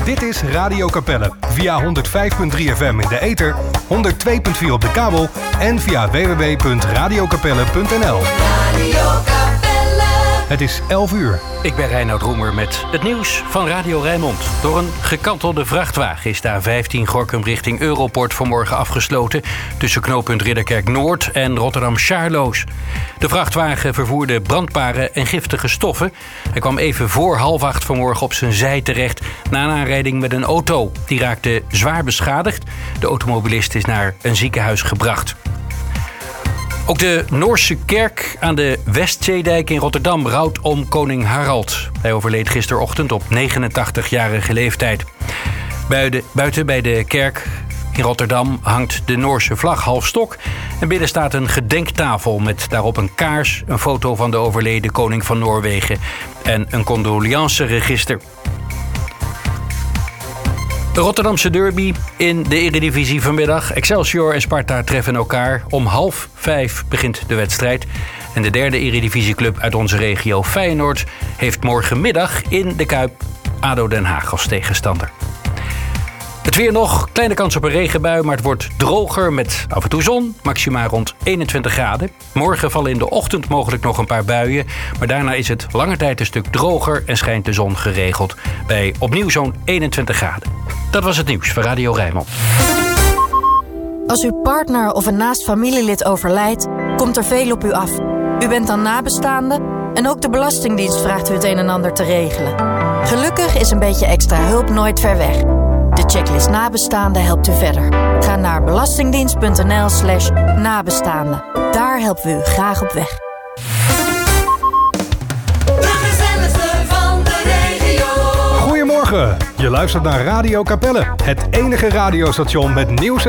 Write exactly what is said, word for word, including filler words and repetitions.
Dit is Radio Capelle via honderd vijf komma drie F M in de ether, honderd twee komma vier op de kabel en via w w w punt radio capelle punt n l. Radio Capelle. Het is elf uur. Ik ben Reinoud Roemer met het nieuws van Radio Rijnmond. Door een gekantelde vrachtwagen is de A vijftien Gorinchem richting Europort vanmorgen afgesloten tussen knooppunt Ridderkerk Noord en Rotterdam-Charloes. De vrachtwagen vervoerde brandbare en giftige stoffen. Hij kwam even voor half acht vanmorgen op zijn zij terecht na een aanrijding met een auto. Die raakte zwaar beschadigd. De automobilist is naar een ziekenhuis gebracht. Ook de Noorse kerk aan de Westzeedijk in Rotterdam rouwt om koning Harald. Hij overleed gisterochtend op negenentachtigjarige leeftijd. Buiten bij de kerk in Rotterdam hangt de Noorse vlag half stok. En binnen staat een gedenktafel met daarop een kaars, een foto van de overleden koning van Noorwegen en een condoleanceregister. De Rotterdamse derby in de Eredivisie vanmiddag. Excelsior en Sparta treffen elkaar. Om half vijf begint de wedstrijd. En de derde Eredivisieclub uit onze regio, Feyenoord, heeft morgenmiddag in de Kuip A D O Den Haag als tegenstander. Het weer nog, kleine kans op een regenbui, maar het wordt droger met af en toe zon. Maxima rond eenentwintig graden. Morgen vallen in de ochtend mogelijk nog een paar buien. Maar daarna is het lange tijd een stuk droger en schijnt de zon geregeld bij opnieuw zo'n eenentwintig graden. Dat was het nieuws van Radio Rijnmond. Als uw partner of een naast familielid overlijdt, komt er veel op u af. U bent dan nabestaande en ook de Belastingdienst vraagt u het een en ander te regelen. Gelukkig is een beetje extra hulp nooit ver weg. De checklist nabestaanden helpt u verder. Ga naar belastingdienst.nl slash nabestaanden. Daar helpen we u graag op weg. Goedemorgen, je luistert naar Radio Capelle, het enige radiostation met nieuws